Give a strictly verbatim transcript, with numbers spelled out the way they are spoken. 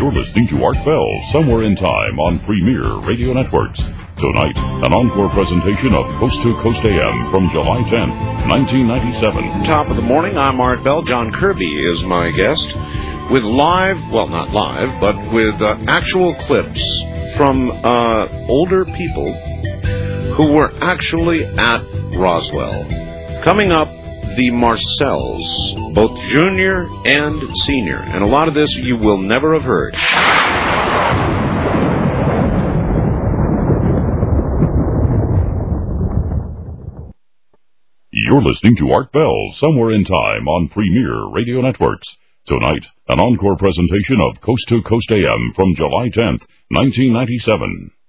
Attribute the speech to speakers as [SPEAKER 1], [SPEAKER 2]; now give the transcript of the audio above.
[SPEAKER 1] You're listening to Art Bell, Somewhere in Time on Premier Radio Networks. Tonight, an encore presentation of Coast to Coast A M from July tenth, nineteen ninety-seven.
[SPEAKER 2] Top of the morning, I'm Art Bell. John Kirby is my guest with live, well, not live, but with uh, actual clips from uh, older people who were actually at Roswell. Coming up, the Marcells, both junior and senior. And a lot of this you will never have heard.
[SPEAKER 1] You're listening to Art Bell, Somewhere in Time on Premier Radio Networks. Tonight, an encore presentation of Coast to Coast A M from July tenth, nineteen ninety-seven.